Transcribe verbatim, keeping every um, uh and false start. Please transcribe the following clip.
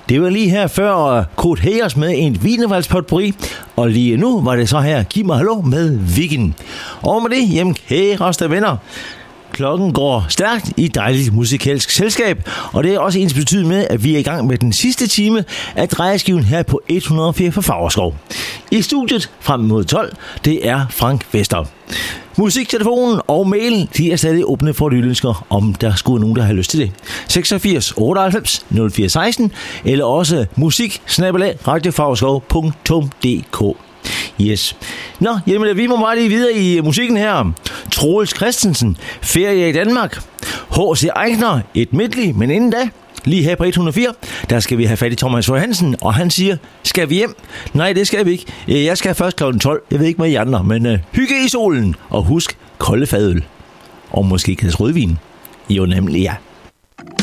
Det var lige her før Kurt Hayers med en wienerwaldspotpourri, og lige nu var det så her Giv mig hallo med Viking. Og med det, jamen kæreste venner, klokken går stærkt i dejligt musikalsk selskab, og det er også ens betydning med, at vi er i gang med den sidste time af drejeskiven her på et hundrede og fire for Favrskov. I studiet frem mod tolv, det er Frank Vester. Musiktelefonen og mail, de er stadig åbne for lyttelønsker, om der skulle nogen, der har lyst til det. seksogfirs otteoghalvfems nul fire seksten, eller også musik snabel-a radiofavrskov punktum d k. Yes. Nå, jamen vi må bare lige videre i musikken her. Troels Christensen, Ferie i Danmark. H C Eichner, et medley, men inden da, lige her på et hundrede og fire, der skal vi have fat i Thomas Fogh Hansen, og han siger, skal vi hjem? Nej, det skal vi ikke. Jeg skal først klokken tolv. Jeg ved ikke med I andre, men uh, hygge i solen, og husk kolde fadøl. Og måske kasse rødvin. Jo, nemlig ja.